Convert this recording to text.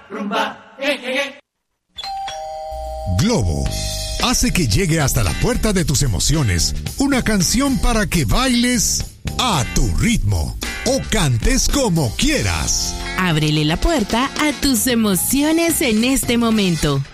rumba, Globo hace que llegue hasta la puerta de tus emociones una canción para que bailes a tu ritmo o cantes como quieras. Ábrele la puerta a tus emociones en este momento.